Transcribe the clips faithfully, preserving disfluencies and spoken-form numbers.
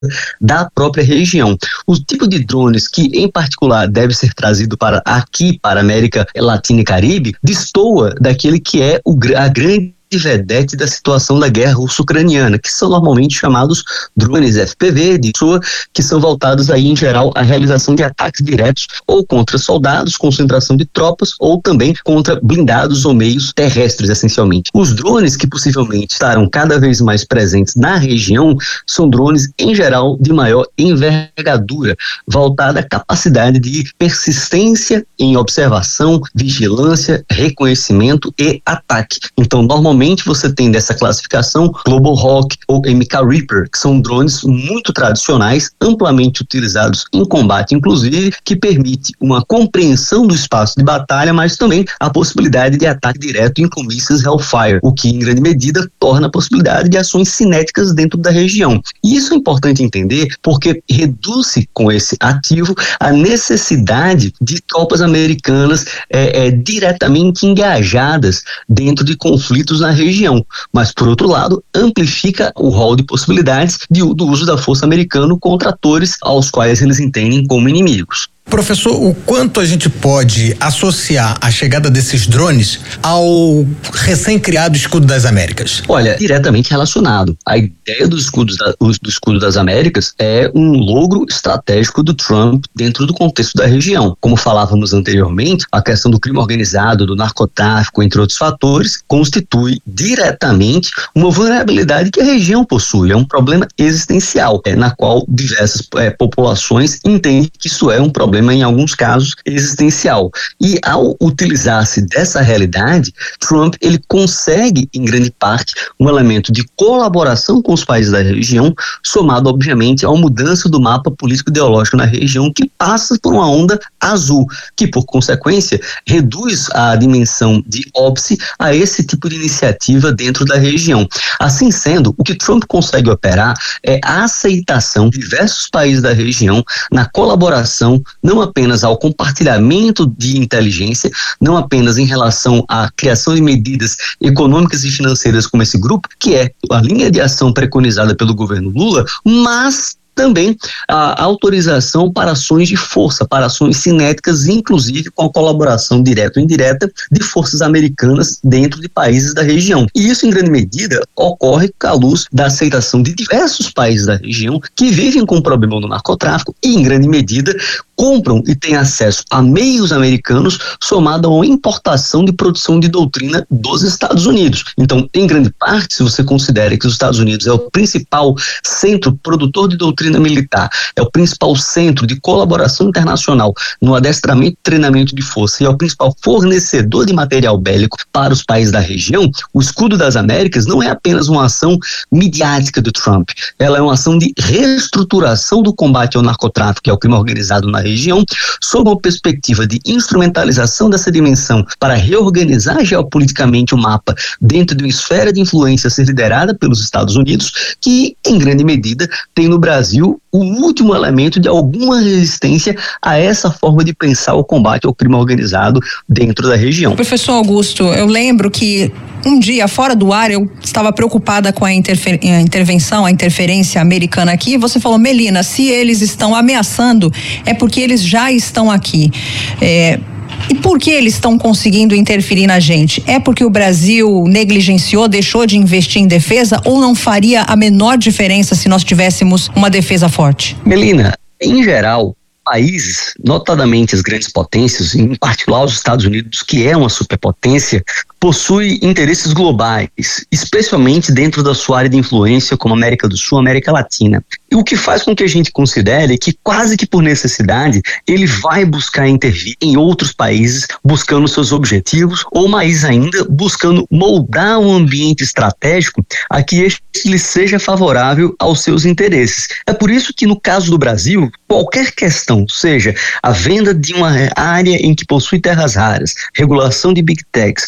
da própria região. O tipo de drones que, em particular, deve ser trazido para aqui, para a América Latina e Caribe, destoa daquele que é o, a grande vedete da situação da guerra russo-ucraniana, que são normalmente chamados drones F P V, de sua, que são voltados aí em geral à realização de ataques diretos ou contra soldados, concentração de tropas ou também contra blindados ou meios terrestres, essencialmente. Os drones que possivelmente estarão cada vez mais presentes na região são drones em geral de maior envergadura, voltada à capacidade de persistência em observação, vigilância, reconhecimento e ataque. Então, normalmente você tem dessa classificação Global Hawk ou M K Reaper, que são drones muito tradicionais, amplamente utilizados em combate, inclusive, que permite uma compreensão do espaço de batalha, mas também a possibilidade de ataque direto com mísseis Hellfire, o que em grande medida torna a possibilidade de ações cinéticas dentro da região. E isso é importante entender porque reduz-se com esse ativo a necessidade de tropas americanas é, é, diretamente engajadas dentro de conflitos na região, mas por outro lado amplifica o rol de possibilidades de, do uso da força americana contra atores aos quais eles entendem como inimigos. Professor, o quanto a gente pode associar a chegada desses drones ao recém-criado Escudo das Américas? Olha, diretamente relacionado. A ideia do escudo, da, do escudo das Américas é um logro estratégico do Trump dentro do contexto da região. Como falávamos anteriormente, a questão do crime organizado, do narcotráfico, entre outros fatores, constitui diretamente uma vulnerabilidade que a região possui. É um problema existencial, é, na qual diversas é, populações entendem que isso é um problema em alguns casos existencial. E ao utilizar-se dessa realidade, Trump ele consegue em grande parte um elemento de colaboração com os países da região, somado obviamente a uma mudança do mapa político-ideológico na região que passa por uma onda azul, que por consequência reduz a dimensão de óbice a esse tipo de iniciativa dentro da região. Assim sendo, o que Trump consegue operar é a aceitação de diversos países da região na colaboração não apenas ao compartilhamento de inteligência, não apenas em relação à criação de medidas econômicas e financeiras como esse grupo, que é a linha de ação preconizada pelo governo Lula, mas também a autorização para ações de força, para ações cinéticas, inclusive com a colaboração direta ou indireta de forças americanas dentro de países da região. E isso, em grande medida, ocorre à luz da aceitação de diversos países da região que vivem com o problema do narcotráfico e, em grande medida, compram e têm acesso a meios americanos somado a uma importação de produção de doutrina dos Estados Unidos. Então, em grande parte, se você considera que os Estados Unidos é o principal centro produtor de doutrina militar, é o principal centro de colaboração internacional no adestramento e treinamento de força e é o principal fornecedor de material bélico para os países da região, o Escudo das Américas não é apenas uma ação midiática do Trump, ela é uma ação de reestruturação do combate ao narcotráfico e ao crime organizado na região, sob uma perspectiva de instrumentalização dessa dimensão para reorganizar geopoliticamente o mapa dentro de uma esfera de influência a ser liderada pelos Estados Unidos, que em grande medida tem no Brasil o último elemento de alguma resistência a essa forma de pensar o combate ao crime organizado dentro da região. Professor Augusto, eu lembro que um dia, fora do ar, eu estava preocupada com a, interfer- a intervenção, a interferência americana aqui, e você falou, Melina, se eles estão ameaçando, é porque eles já estão aqui. É... E por que eles estão conseguindo interferir na gente? É porque o Brasil negligenciou, deixou de investir em defesa ou não faria a menor diferença se nós tivéssemos uma defesa forte? Melina, em geral, países, notadamente as grandes potências, em particular os Estados Unidos, que é uma superpotência, possui interesses globais, especialmente dentro da sua área de influência como América do Sul, América Latina. E o que faz com que a gente considere que quase que por necessidade ele vai buscar intervir em outros países buscando seus objetivos ou mais ainda buscando moldar um ambiente estratégico a que este lhe seja favorável aos seus interesses. É por isso que no caso do Brasil, qualquer questão, seja a venda de uma área em que possui terras raras, regulação de big techs ou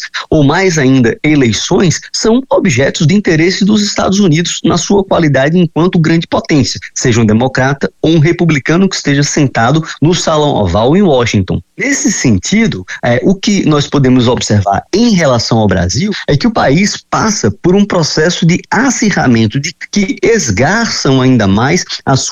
mais ainda eleições, são objetos de interesse dos Estados Unidos na sua qualidade enquanto grande potência, seja um democrata ou um republicano que esteja sentado no Salão Oval em Washington. Nesse sentido, é, o que nós podemos observar em relação ao Brasil é que o país passa por um processo de acirramento, de que esgarçam ainda mais a sua